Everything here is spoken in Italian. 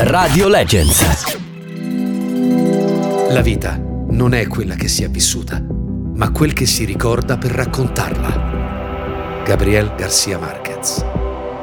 Radio Legends. La vita non è quella che si è vissuta, ma quel che si ricorda per raccontarla. Gabriel García Márquez.